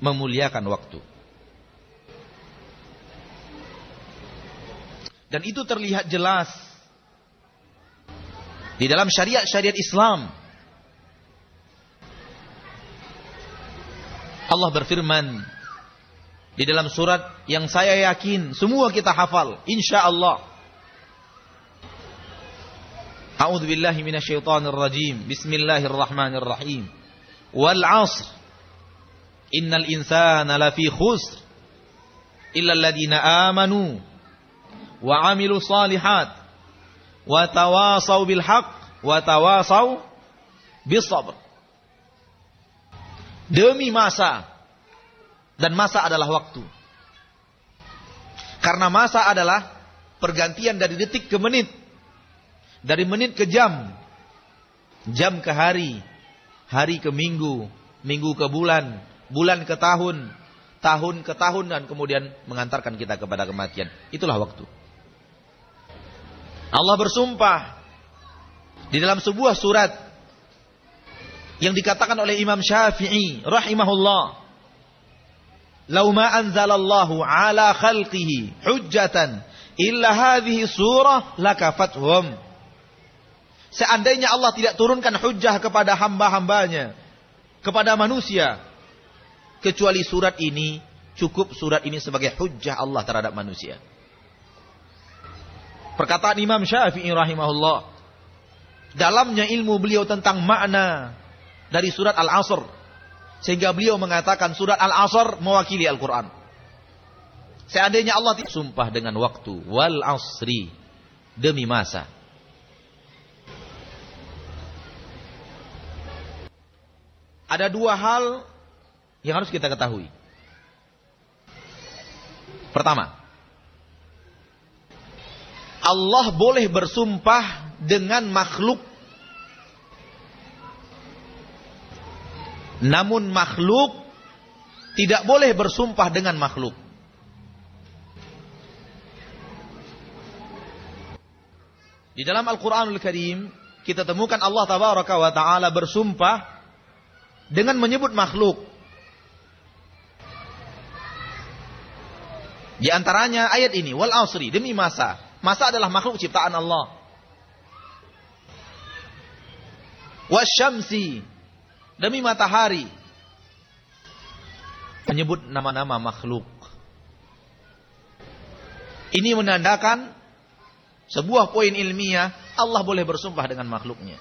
memuliakan waktu. Dan itu terlihat jelas di dalam syariat-syariat Islam. Allah berfirman di dalam surat yang saya yakin semua kita hafal, insyaallah. A'udzu billahi minasyaitonir rajim. Bismillahirrahmanirrahim. Wal 'ashr. Innal insana lafi khusr illa alladziina aamanu wa 'amilus shalihat wa tawashaw bil haqq wa tawashaw bis sabr. Demi masa, dan masa adalah waktu. Karena masa adalah pergantian dari detik ke menit, dari menit ke jam, jam ke hari, hari ke minggu, minggu ke bulan, bulan ke tahun, tahun ke tahun, dan kemudian mengantarkan kita kepada kematian. Itulah waktu. Allah bersumpah di dalam sebuah surat yang dikatakan oleh Imam Syafi'i rahimahullah, "Lau ma anzalallahu ala khalqihi hujjatan illa hadhihi surah lakafathum." Seandainya Allah tidak turunkan hujjah kepada hamba-hambanya, kepada manusia, kecuali surat ini, cukup surat ini sebagai hujjah Allah terhadap manusia. Perkataan Imam Syafi'i rahimahullah, dalamnya ilmu beliau tentang makna dari surat Al-Asr, sehingga beliau mengatakan surat Al-Asr mewakili Al-Quran. Seandainya Allah tidak sumpah dengan waktu, wal asri, demi masa. Ada dua hal yang harus kita ketahui. Pertama, Allah boleh bersumpah dengan makhluk, namun makhluk tidak boleh bersumpah dengan makhluk. Di dalam Al-Quranul Karim kita temukan Allah Tabaraka wa Ta'ala bersumpah dengan menyebut makhluk. Di antaranya ayat ini, wal asri, demi masa. Masa adalah makhluk ciptaan Allah. Wasyamsi, demi matahari. Menyebut nama-nama makhluk. Ini menandakan sebuah poin ilmiah, Allah boleh bersumpah dengan makhluknya.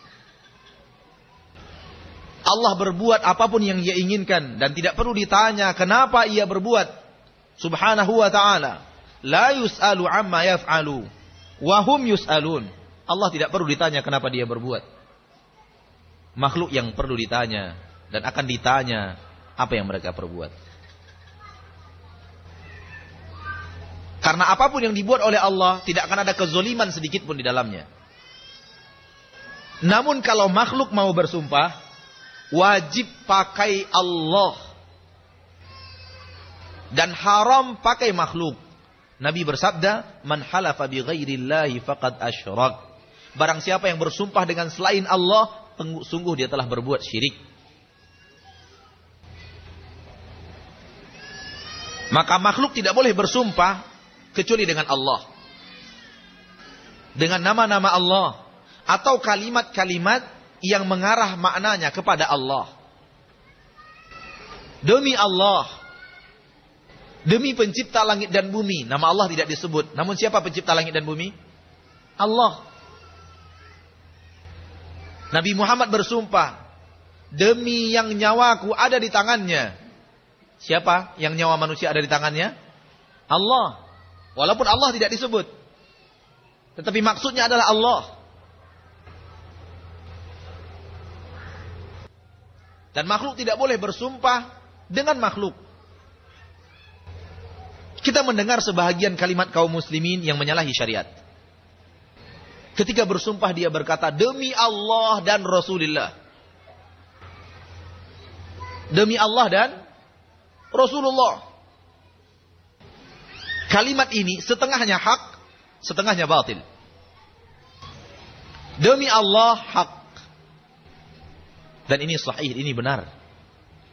Allah berbuat apapun yang Dia inginkan dan tidak perlu ditanya kenapa Ia berbuat. Subhanahu wa ta'ala. La yus'alu amma yaf'alu wa hum yus'alun. Allah tidak perlu ditanya kenapa Dia berbuat. Makhluk yang perlu ditanya dan akan ditanya apa yang mereka perbuat. Karena apapun yang dibuat oleh Allah tidak akan ada kezoliman sedikit pun di dalamnya. Namun kalau makhluk mau bersumpah, wajib pakai Allah dan haram pakai makhluk. Nabi bersabda, "Man halafa bi ghairillahi faqad asyrak." Barang siapa yang bersumpah dengan selain Allah, sungguh dia telah berbuat syirik. Maka makhluk tidak boleh bersumpah kecuali dengan Allah, dengan nama-nama Allah atau kalimat-kalimat yang mengarah maknanya kepada Allah. Demi Allah, demi pencipta langit dan bumi. Nama Allah tidak disebut. Namun siapa pencipta langit dan bumi? Allah. Nabi Muhammad bersumpah, demi yang nyawaku ada di tangannya. Siapa yang nyawa manusia ada di tangannya? Allah. Walaupun Allah tidak disebut, tetapi maksudnya adalah Allah. Dan makhluk tidak boleh bersumpah dengan makhluk. Kita mendengar sebahagian kalimat kaum muslimin yang menyalahi syariat. Ketika bersumpah dia berkata, demi Allah dan Rasulullah. Demi Allah dan Rasulullah. Kalimat ini setengahnya hak, setengahnya batil. Demi Allah hak. Dan ini sahih, ini benar.